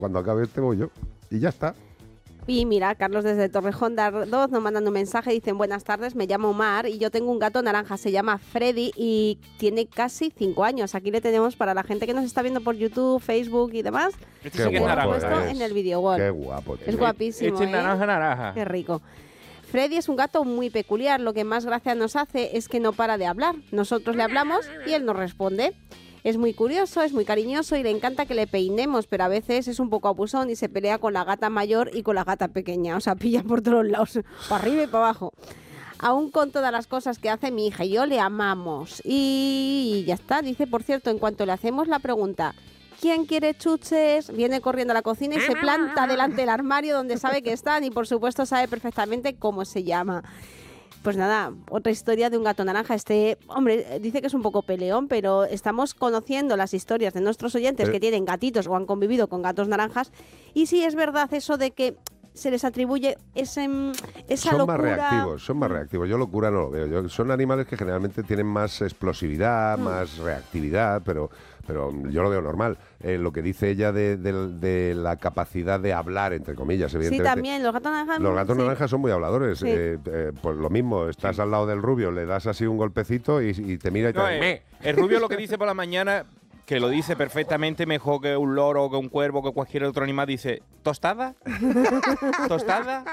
cuando acabe este voy yo. Y ya está. Y mira, Carlos desde Torrejón de Ardoz nos mandan un mensaje, dicen: buenas tardes, me llamo Mar y yo tengo un gato naranja, se llama Freddy y tiene casi 5 años. Aquí le tenemos para la gente que nos está viendo por YouTube, Facebook y demás. Este sí que es naranja. En el video wall. Qué guapo, tío. Es guapísimo. Este es naranja. Qué rico. Freddy es un gato muy peculiar, lo que más gracia nos hace es que no para de hablar. Nosotros le hablamos y él nos responde. Es muy curioso, es muy cariñoso y le encanta que le peinemos, pero a veces es un poco abusón y se pelea con la gata mayor y con la gata pequeña. O sea, pilla por todos lados, para arriba y para abajo. Aún con todas las cosas que hace mi hija y yo, le amamos. Y ya está. Dice, por cierto, en cuanto le hacemos la pregunta: ¿quién quiere chuches?, viene corriendo a la cocina y se planta delante del armario donde sabe que están y por supuesto sabe perfectamente cómo se llama. Pues nada, otra historia de un gato naranja. Hombre, dice que es un poco peleón, pero estamos conociendo las historias de nuestros oyentes que tienen gatitos o han convivido con gatos naranjas. Y sí es verdad eso de que se les atribuye esa locura. Son más reactivos. Yo locura no lo veo. Son animales que generalmente tienen más explosividad, más reactividad, pero yo lo veo normal. Lo que dice ella de la capacidad de hablar, entre comillas, evidentemente. Sí, también, los gatos naranjas. Los gatos naranjas son muy habladores. Sí. Pues lo mismo, estás al lado del rubio, le das así un golpecito y te mira y te dice... El rubio lo que dice por la mañana, que lo dice perfectamente mejor que un loro, que un cuervo, que cualquier otro animal, dice ¿tostada? ¿Tostada?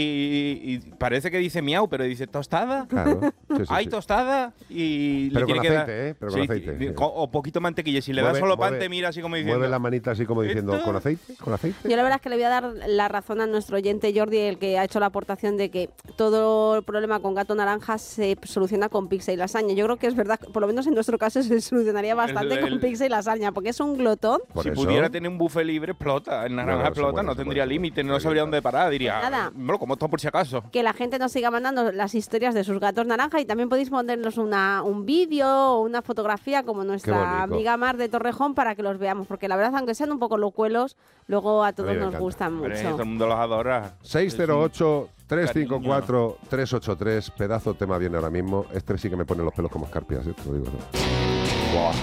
Y parece que dice miau, pero dice ¿tostada? Claro. Sí, ¿Hay tostada? Y pero le con tiene aceite, que dar, Pero con aceite. Sí. O poquito mantequilla. Si le das solo pan, te mira así como diciendo... Mueve la manita así como diciendo ¿Esto? ¿con aceite? ¿Con aceite? Yo la verdad es que le voy a dar la razón a nuestro oyente Jordi, el que ha hecho la aportación de que todo el problema con gato naranja se soluciona con pizza y lasaña. Yo creo que es verdad, por lo menos en nuestro caso se solucionaría bastante con pizza y lasaña, porque es un glotón. Si pudiera tener un buffet libre, explota. El naranja explota, no tendría límite, no sabría dónde parar. Diría, nada, bueno, como esto por si acaso. Que la gente nos siga mandando las historias de sus gatos naranja y también podéis ponernos un vídeo o una fotografía como nuestra amiga Mar de Torrejón para que los veamos, porque la verdad, aunque sean un poco locuelos, luego a todos nos gustan mucho. Todo el mundo los adora. 608-354-383, pedazo tema viene ahora mismo. Este sí que me pone los pelos como escarpias, te lo digo, ¿no? Buah.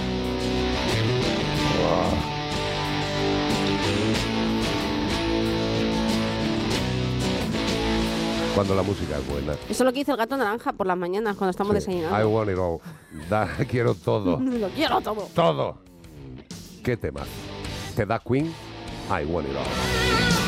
Cuando la música es buena. Eso es lo que dice el gato naranja por las mañanas cuando estamos desayunando. I want it all. Quiero todo. Lo quiero todo. Todo. ¿Qué tema? ¿Te da Queen? I want it all.